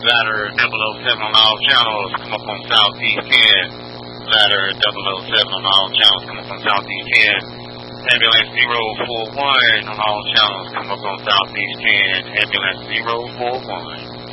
Ladder 007 on all channels, come up on Southeast 10. Ladder 007 on all channels, come up on Southeast 10. Ambulance 041 on all channels, come up on Southeast 10. Ambulance 041.